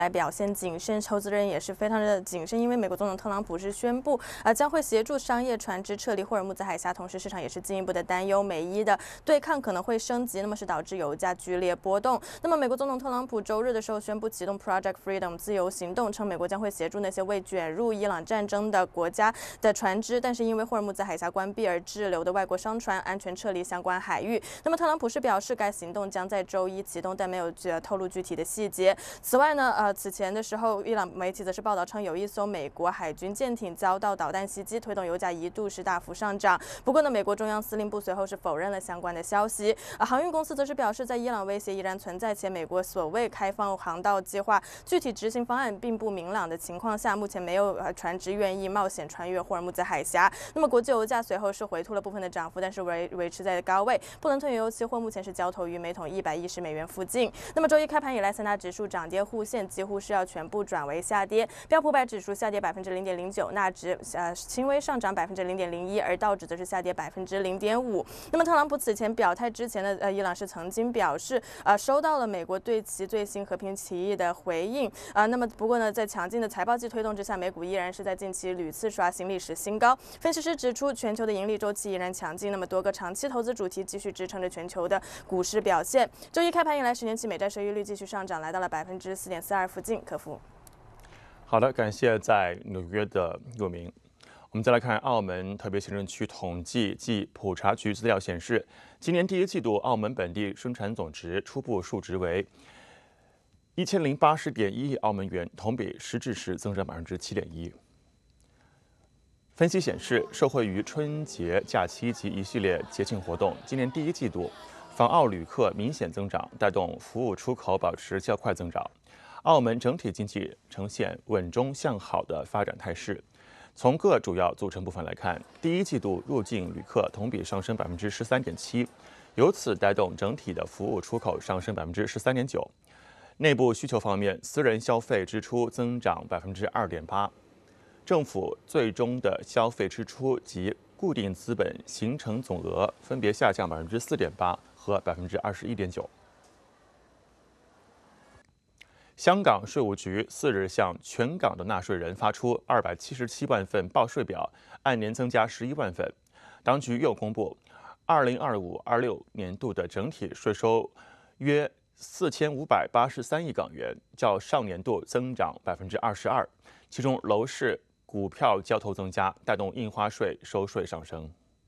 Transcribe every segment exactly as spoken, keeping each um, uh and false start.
来表现谨慎，投资人也是非常的谨慎，因为美国总统特朗普是宣布，呃，将会协助商业船只撤离霍尔木兹海峡，同时市场也是进一步的担忧美伊的对抗可能会升级，那么是导致油价剧烈波动。那么美国总统特朗普周日的时候宣布启动 Project Freedom 自由行动，称美国将会协助那些未卷入伊朗战争的国家的船只，但是因为霍尔木兹海峡关闭而滞留的外国商船安全撤离相关海域。那么特朗普是表示，该行动将在周一启动，但没有透露具体的细节。此外呢，呃。此前的时候，伊朗媒体则是报道称，有一艘美国海军舰艇遭到导弹袭击，推动油价一度是大幅上涨。不过呢，美国中央司令部随后是否认了相关的消息。而航运公司则是表示，在伊朗威胁依然存在且美国所谓开放航道计划具体执行方案并不明朗的情况下，目前没有船只愿意冒险穿越霍尔木兹海峡。那么国际油价随后是回吐了部分的涨幅，但是维维持在高位。布伦特原油期货目前是交投于每桶一百一十美元附近。那么周一开盘以来，三大指数涨跌互现，几乎是要全部转为下跌。标普五百指数下跌百分之零点零九，纳指呃轻微上涨百分之零点零一，而道指则是下跌百分之零点五。那么特朗普此前表态之前的呃，伊朗是曾经表示呃收到了美国对其最新和平协议的回应啊、呃。那么不过呢，在强劲的财报季推动之下，美股依然是在近期屡次刷新历史新高。分析师指出，全球的盈利周期依然强劲，那么多个长期投资主题继续支撑着全球的股市表现。周一开盘以来，十年期美债收益率继续上涨，来到了百分之四点四二附近。可夫。 好的，感谢在纽约的佑明。我们再来看澳门特别行政区统计暨普查局资料显示，今年第一季度澳门本地生产总值初步数值为一千零八十点一亿澳门元，同比实质时增长百分之七点一。分析显示，受惠于春节假期及一系列节庆活动，今年第一季度访澳旅客明显增长，带动服务出口保持较快增长。澳门整体经济呈现稳中向好的发展态势。从各主要组成部分来看，第一季度入境旅客同比上升百分之十三点七，由此带动整体的服务出口上升百分之十三点九。内部需求方面，私人消费支出增长百分之二点八，政府最终的消费支出及固定资本形成总额分别下降百分之四点八和百分之二十一点九。香港税务局四日向全港的纳税人发出二百七十七万份报税表，按年增加十一万份。当局又公布，二零二五二六年度的整体税收约四千五百八十三亿港元，较上年度增长百分之二十二。其中，楼市、股票交投增加，带动印花税收税上升。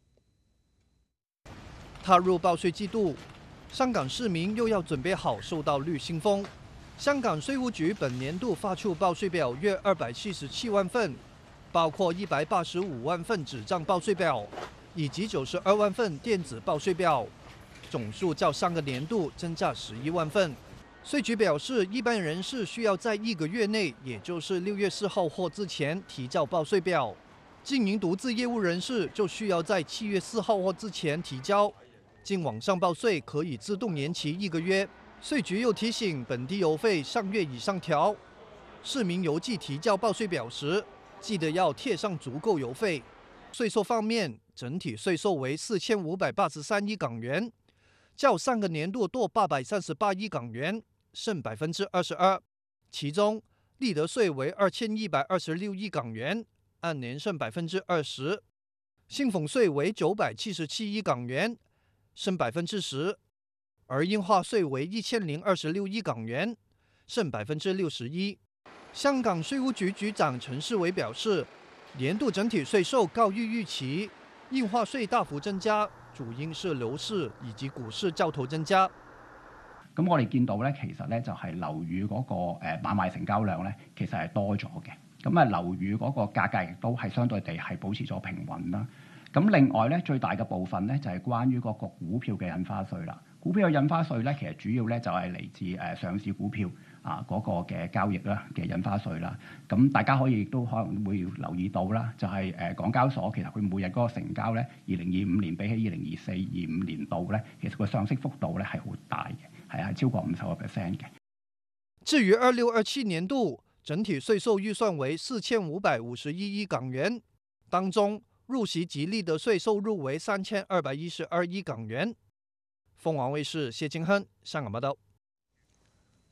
踏入报税季度，香港市民又要准备好受到绿信风。香港税务局本年度发出报税表约二百七十七万份，包括一百八十五万份纸张报税表，以及九十二万份电子报税表，总数较上个年度增加十一万份。税局表示，一般人士需要在一个月内，也就是六月四号或之前提交报税表；经营独自业务人士就需要在七月四号或之前提交。经网上报税可以自动延期一个月。税局又提醒，本地邮费上月已上调，市民邮寄提交报税表时，记得要贴上足够邮费。税收方面，整体税收为四千五百八十三亿港元，较上个年度多八百三十八亿港元，剩百分之二十二。其中，利得税为二千一百二十六亿港元，按年剩百分之二十；薪俸税为九百七十七亿港元，剩百分之十。而印花税为一千零二十六亿港元，剩百分之六十一。香港税务局局长陈世伟表示，年度整體稅收高於預期，印花稅大幅增加，主因是樓市以及股市交投增加。 咁我哋見到咧，其實咧就係樓宇嗰個誒買賣成交量咧，其實係多咗嘅。咁啊樓宇嗰個價格亦都係相對地係保持咗平穩啦。咁另外咧，最大嘅部分咧就係關於嗰個股票嘅印花稅啦。股票嘅印花稅咧，其實主要咧就係嚟自誒上市股票啊嗰個嘅交易啦嘅印花稅啦。咁大家可以亦都可能會留意到啦，就係誒港交所其實佢每日嗰個成交咧，二零二五年比起二零二四、二五年度咧，其實個上升幅度咧係好大嘅，係係超過五十個 percent 嘅。 至於二六二七年度整體稅收預算為四千五百五十一億港元，當中入息及利得稅收入為三千二百一十二億港元。鳳凰衛視謝金亨香港報道。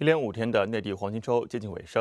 一连五天的内地黄金周接近尾声。